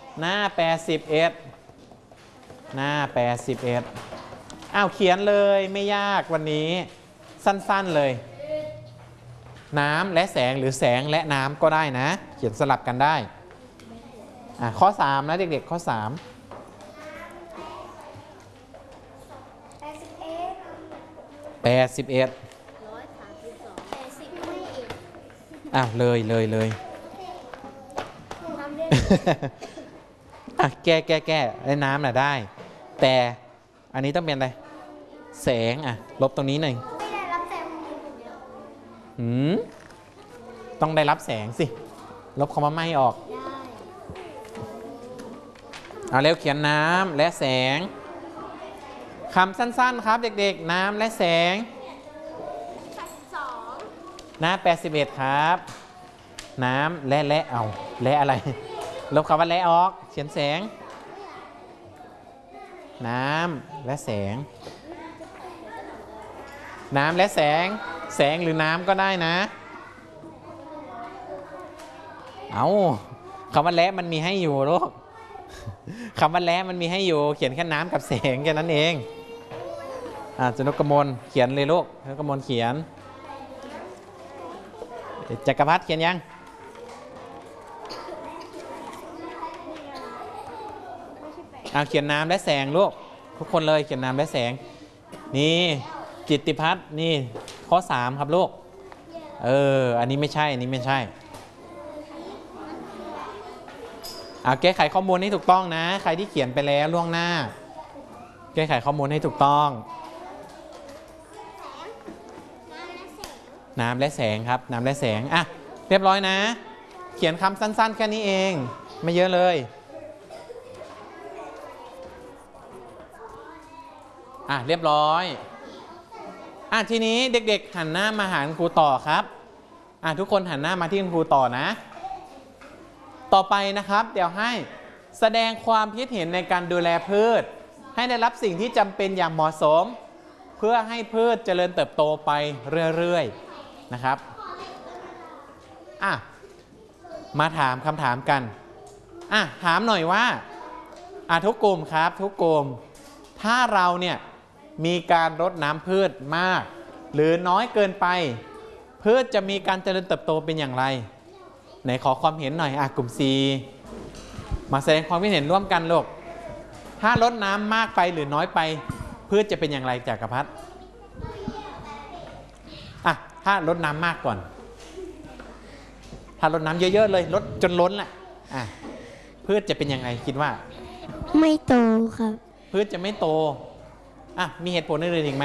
หน้า81หน้า81อ้าวเขียนเลยไม่ยากวันนี้สั้นๆเลยน้ำและแสงหรือแสงและน้ำก็ได้นะเขียนสลับกันได้ข้อ3นะเด็กๆข้อ3 81อ้าวเลยแก้ไอ้น้ำน่ะได้แต่อันนี้ต้องเป็นอะไรแสงลบตรงนี้หน่อยต้องได้รับแสงสิลบคำว่าไม่ออกเอาเร็วเขียนน้ำและแสงคำสั้นๆครับเด็กๆน้ำและแสงหน้า81ครับน้ำและเอาและอะไรลบคำว่าและออกเขียนแสงน้ำและแสงน้ำและแสงแสงหรือน้ำก็ได้นะเอาคำว่าและมันมีให้อยู่ลูกคำว่าและมันมีให้อยู่เขียนแค่น้ำกับแสงแค่นั้นเองจะนกกระมวลเขียนเลยลูกนกกระมวลเขียนจักรพรรดิเขียนยังเขียนน้ำและแสงลูกทุกคนเลยเขียนน้ำและแสงนี่กิตติพัฒน์นี่ข้อ3ครับลูกอันนี้ไม่ใช่อันนี้ไม่ใช่แก้ไขข้อมูลให้ถูกต้องนะใครที่เขียนไปแล้วล่วงหน้าแก้ไขข้อมูลให้ถูกต้องน้ำและแสงครับน้ำและแสงเรียบร้อยนะเขียนคำสั้นๆแค่นี้เองไม่เยอะเลยเรียบร้อยทีนี้เด็กๆหันหน้ามาหาคุณครูต่อครับทุกคนหันหน้ามาที่คุณครูต่อนะต่อไปนะครับเดี๋ยวให้แสดงความคิดเห็นในการดูแลพืชให้ได้รับสิ่งที่จำเป็นอย่างเหมาะสมเพื่อให้พืชเจริญเติบโตไปเรื่อยๆนะครับมาถามคำถามกันถามหน่อยว่าทุกกลุ่มครับทุกกลุ่มถ้าเราเนี่ยมีการรดน้ำพืชมากหรือน้อยเกินไปพืชจะมีการเจริญเติบโตเป็นอย่างไรไหนขอความเห็นหน่อยกลุ่ม C มาแสดงความคิดเห็นร่วมกันลูกถ้ารดน้ำมากไปหรือน้อยไปพืชจะเป็นอย่างไรจักรพรรดิถ้ารดน้ำมากก่อนถ้ารดน้ำเยอะๆเลยรดจนล้นแหละพืชจะเป็นยังไงคิดว่าไม่โตครับพืชจะไม่โตมีเหตุผลอื่นอีกไหม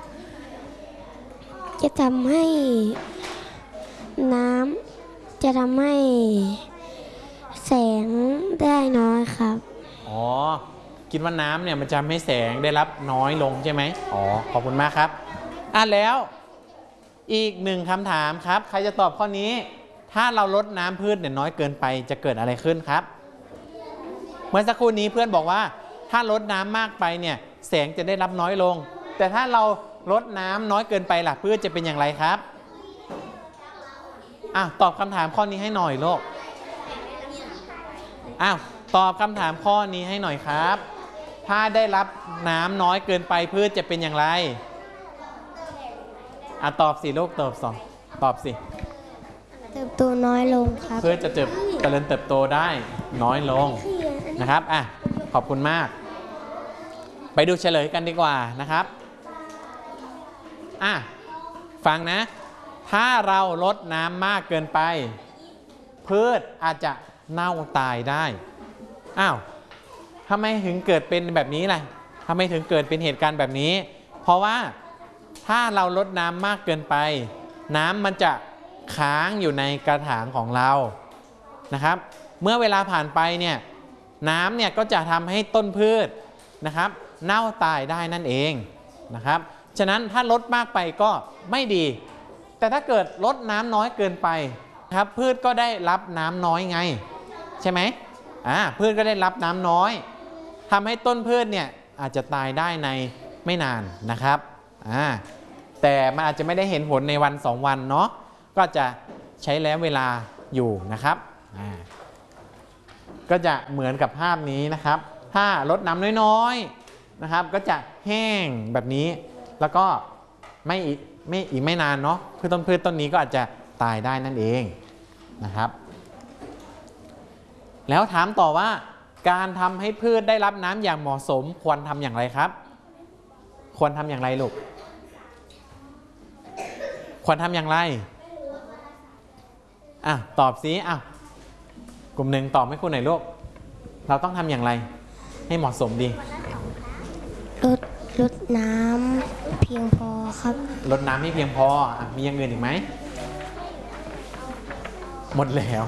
จะทำให้น้ำจะทำให้แสงได้น้อยครับคิดว่าน้ำเนี่ยมันจะให้แสงได้รับน้อยลงใช่ไหมขอบคุณมากครับแล้วอีกหนึ่งคำถามครับใครจะตอบข้อนี้ถ้าเราลดน้ำพืชเนี่ยน้อยเกินไปจะเกิดอะไรขึ้นครับเมื่อสักครู่นี้เพื่อนบอกว่าถ้าลดน้ำมากไปเนี่ยแสงจะได้รับน้อยลงแต่ถ้าเราลดน้ำน้อยเกินไปล่ะพืชจะเป็นอย่างไรครับตอบคำถามข้อนี้ให้หน่อยลูกตอบคำถามข้อนี้ให้หน่อยครับถ้าได้รับน้ำน้อยเกินไปพืชจะเป็นอย่างไรตอบสิลูกตอบสิเติบโตน้อยลงครับพืชจะเจริญเติบโตได้น้อยลงนะครับขอบคุณมากไปดูเฉลยกันดีกว่านะครับฟังนะถ้าเราลดน้ำมากเกินไปพืชอาจจะเน่าตายได้ทำไมถึงเกิดเป็นแบบนี้ล่ะทำไมถึงเกิดเป็นเหตุการณ์แบบนี้เพราะว่าถ้าเราลดน้ำมากเกินไปน้ำมันจะค้างอยู่ในกระถางของเรานะครับเมื่อเวลาผ่านไปเนี่ยน้ำเนี่ยก็จะทำให้ต้นพืชนะครับเน่าตายได้นั่นเองนะครับฉะนั้นถ้าลดมากไปก็ไม่ดีแต่ถ้าเกิดลดน้ำน้อยเกินไปครับพืชก็ได้รับน้ำน้อยไงใช่ไหมพืชก็ได้รับน้ำน้อยทำให้ต้นพืชเนี่ยอาจจะตายได้ในไม่นานนะครับแต่มันอาจจะไม่ได้เห็นผลในวัน2 วันเนาะก็จะใช้แล้วเวลาอยู่นะครับก็จะเหมือนกับภาพนี้นะครับ ถ้ารดน้ำน้อยๆนะครับก็จะแห้งแบบนี้แล้วก็อีกไม่นานเนาะพืชต้นนี้ก็อาจจะตายได้นั่นเองนะครับแล้วถามต่อว่าการทำให้พืชได้รับน้ำอย่างเหมาะสมควรทำอย่างไรครับควรทำอย่างไรลูกควรทำอย่างไรตอบสิกลุ่มหนึ่งตอบให้คุณหน่อยลูกเราต้องทำอย่างไรให้เหมาะสมดีลดน้ำเพียงพอครับลดน้ำให้เพียงพอมีอย่างอื่นอีกไหมหมดแล้ว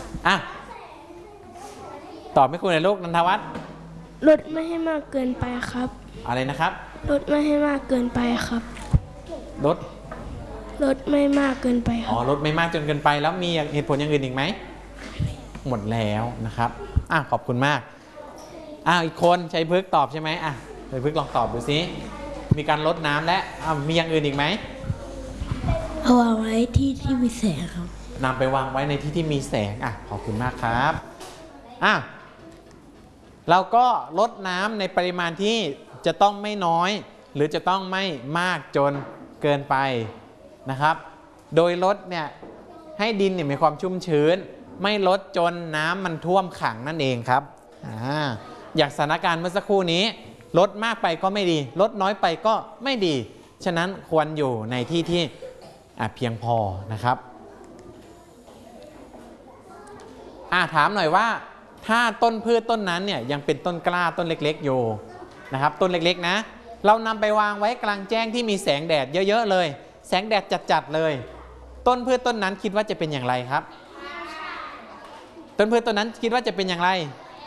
ตอบให้คุณหน่อยลูกนันทวัฒน์ลดไม่ให้มากเกินไปครับอะไรนะครับลดไม่ให้มากเกินไปครับลดไม่มากเกินไปครับลดไม่มากจนเกินไปแล้วมีเหตุผลอย่างอื่นอีกไหมหมดแล้วนะครับขอบคุณมากอีกคนชัยพฤกษ์ตอบใช่ไหมชัยพฤกษ์ลองตอบดูสิมีการลดน้ำและมีอย่างอื่นอีกไหมเอาวางไว้ที่มีแสงครับนำไปวางไว้ในที่ที่มีแสงขอบคุณมากครับเราก็ลดน้ำในปริมาณที่จะต้องไม่น้อยหรือจะต้องไม่มากจนเกินไปนะครับโดยลดเนี่ยให้ดินเนี่ยมีความชุ่มชื้นไม่ลดจนน้ำมันท่วมขังนั่นเองครับอย่างสถานการณ์เมื่อสักครู่นี้ลดมากไปก็ไม่ดีลดน้อยไปก็ไม่ดีฉะนั้นควรอยู่ในที่ที่เพียงพอนะครับถามหน่อยว่าถ้าต้นพืชต้นนั้นเนี่ยยังเป็นต้นกล้าต้นเล็กๆอยู่นะครับต้นเล็กๆนะเรานำไปวางไว้กลางแจ้งที่มีแสงแดดเยอะๆเลยแสงแดดจัดๆเลยต้นพืชต้นนั้นคิดว่าจะเป็นอย่างไรครับต้นพืชต้นนั้นคิดว่าจะเป็นอย่างไร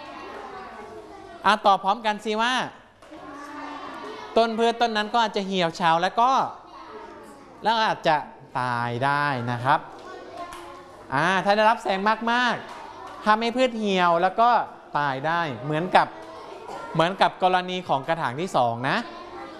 ตอบพร้อมกันสิว่าต้นพืชต้นนั้นก็อาจจะเหี่ยวเฉาแล้วอาจจะตายได้นะครับถ้าได้รับแสงมากๆทำให้พืชเหี่ยวแล้วก็ตายได้เหมือนกับกรณีของกระถางที่2นะ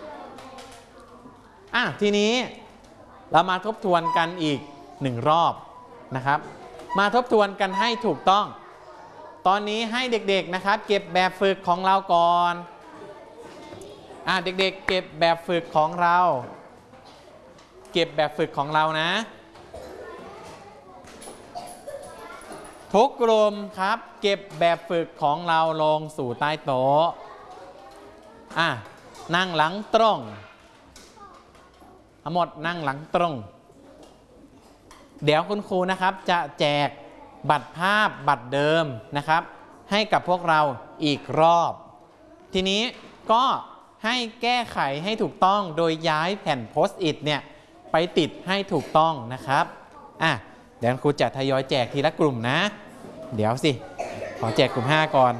ทีนี้เรามาทบทวนกันอีก1รอบนะครับมาทบทวนกันให้ถูกต้องตอนนี้ให้เด็กๆนะครับเก็บแบบฝึกของเราก่อนเด็กๆเก็บแบบฝึกของเรานะทุกกลุ่มครับเก็บแบบฝึกของเราลงสู่ใต้โต๊ะนั่งหลังตรงทั้งหมดนั่งหลังตรงเดี๋ยวคุณครูนะครับจะแจกบัตรภาพบัตรเดิมนะครับให้กับพวกเราอีกรอบทีนี้ก็ให้แก้ไขให้ถูกต้องโดยย้ายแผ่นโพสต์อิทเนี่ยไปติดให้ถูกต้องนะครับเดี๋ยวครูจะทยอยแจกทีละกลุ่มนะเดี๋ยวสิขอแจกกลุ่ม5ก่อน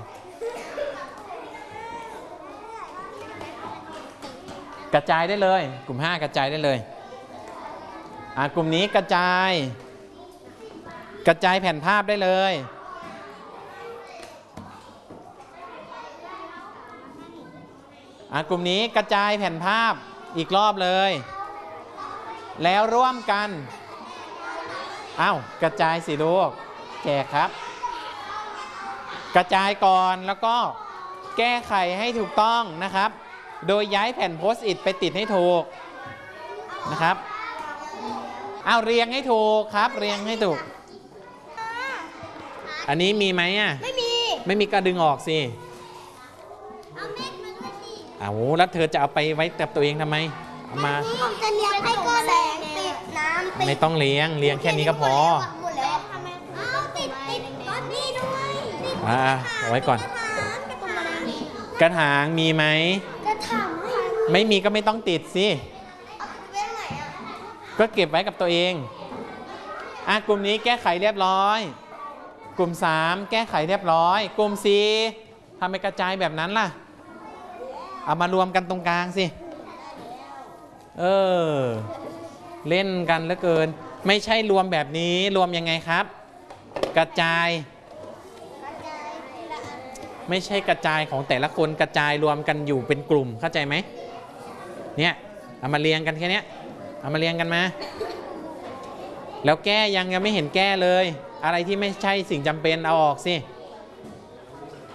กระจายได้เลยกลุ่ม5กระจายได้เลยกลุ่มนี้กระจายแผ่นภาพได้เลยกลุ่มนี้กระจายแผ่นภาพอีกรอบเลยแล้วร่วมกันกระจายสิลูกแจกครับกระจายก่อนแล้วก็แก้ไขให้ถูกต้องนะครับโดยย้ายแผ่นโพสต์อิทไปติดให้ถูกนะครับเรียงให้ถูกครับเรียงให้ถูกอันนี้มีไหมไม่มีก็ดึงออกสิแล้วเธอจะเอาไปไว้กับตัวเองทำไมเอามาจะเลี้ยงให้ก้อนแสงติดน้ำไม่ต้องเลี้ยงแค่นี้ก็พอติดก้อนนี้ด้วยเอาไว้ก่อนกระถางมีไหมกระถางไม่มีก็ไม่ต้องติดสิก็เก็บไว้กับตัวเองกลุ่มนี้แก้ไขเรียบร้อยกลุ่ม3แก้ไขเรียบร้อยกลุ่ม4ทำไมกระจายแบบนั้นล่ะเอามารวมกันตรงกลางสิเล่นกันเหลือเกินไม่ใช่รวมแบบนี้รวมยังไงครับกระจายไม่ใช่กระจายของแต่ละคนกระจายรวมกันอยู่เป็นกลุ่มเข้าใจไหมเนี่ยเอามาเรียงกันแค่นี้เอามาเรียงกันมาแล้วแก้ยังไม่เห็นแก้เลยอะไรที่ไม่ใช่สิ่งจำเป็นเอาออกสิ